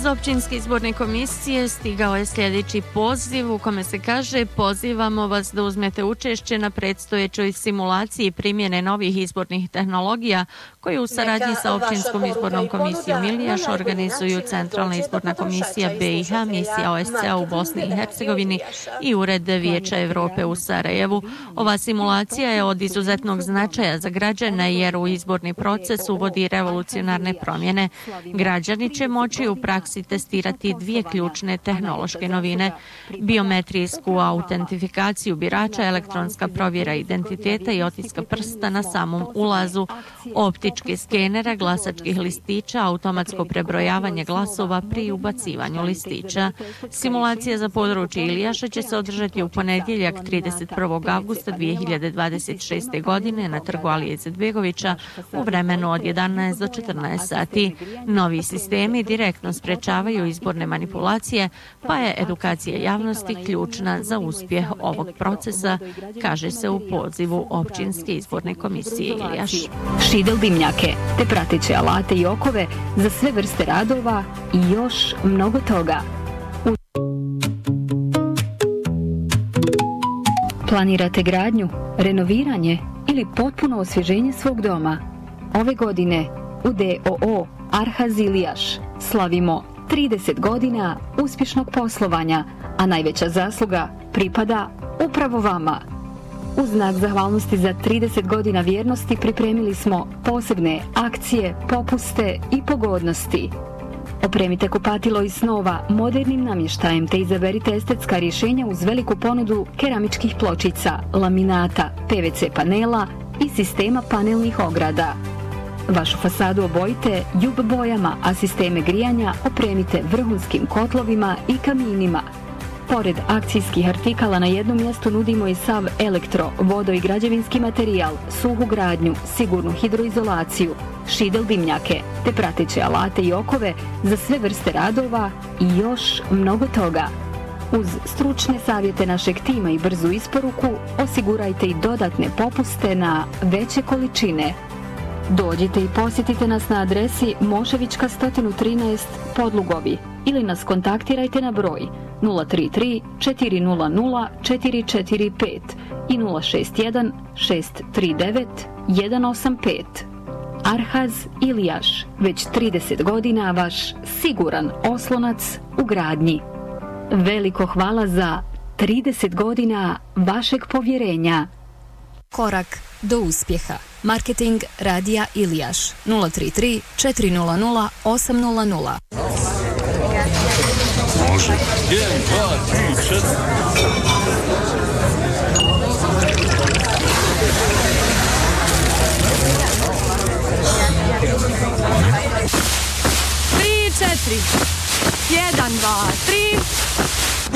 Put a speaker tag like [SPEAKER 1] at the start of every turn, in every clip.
[SPEAKER 1] Iz općinske izborne komisije stigao je sljedeći poziv u kome se kaže: pozivamo vas da uzmete učešće na predstojećoj simulaciji primjene novih izbornih tehnologija koji u saradnji sa općinskom izbornom komisijom Iljaš organizuju Centralna izborna komisija BiH, misija OSCE u Bosni i Hercegovini i Ured Vijeća Europe u Sarajevu. Ova simulacija je od izuzetnog značaja za građane jer u izborni proces uvodi revolucionarne promjene. Građani će moći u praksi testirati dvije ključne tehnološke novine: biometrijsku autentifikaciju birača, elektronska provjera identiteta i otiska prsta na samom ulazu, optičke skenere glasačkih listića, automatsko prebrojavanje glasova pri ubacivanju listića. Simulacija za područje Iljaša će se održati u ponedjeljak 31. avgusta 2026. godine na trgu Alije Izetbegovića u vremenu od 11 do 14 sati. Novi sistemi direktno sprečavaju izborne manipulacije, pa je edukacija javnosti ključna za uspjeh ovog procesa, kaže se u pozivu općinske izborne komisije Iljaš.
[SPEAKER 2] Šidel dimnjake, te prateće alate i okove za sve vrste radova i još mnogo toga. Planirate gradnju, renoviranje ili potpuno osvježenje svog doma? Ove godine u DOO Arhaz Iljaš slavimo 30 godina uspješnog poslovanja, a najveća zasluga pripada upravo vama. U znak zahvalnosti za 30 godina vjernosti pripremili smo posebne akcije, popuste i pogodnosti. Opremite kupatilo iz snova modernim namještajem te izaberite estetska rješenja uz veliku ponudu keramičkih pločica, laminata, PVC panela i sistema panelnih ograda. Vašu fasadu obojite JUB bojama, a sisteme grijanja opremite vrhunskim kotlovima i kaminima. Pored akcijskih artikala na jednom mjestu nudimo i sav elektro, vodo i građevinski materijal, suhu gradnju, sigurnu hidroizolaciju, šidel dimnjake, te prateće alate i okove za sve vrste radova i još mnogo toga. Uz stručne savjete našeg tima i brzu isporuku osigurajte i dodatne popuste na veće količine. Dođite i posjetite nas na adresi Moševićka 113 Podlugovi ili nas kontaktirajte na broj 033 400 445 i 061 639 185. Arhaz Iljaš, već 30 godina vaš siguran oslonac u gradnji. Veliko hvala za 30 godina vašeg povjerenja.
[SPEAKER 3] Korak do uspjeha. Marketing Radija Iljaš 033 400 800.
[SPEAKER 4] Može. 1, 2, 3, 4.
[SPEAKER 1] Četiri. 1, 2, 3.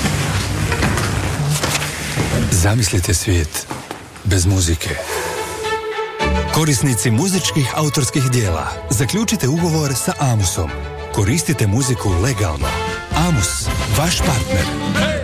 [SPEAKER 5] Zamislite svijet bez muzike. Korisnici muzičkih autorskih dijela, zaključite ugovor sa Amusom. Koristite muziku legalno. Amus, vaš partner.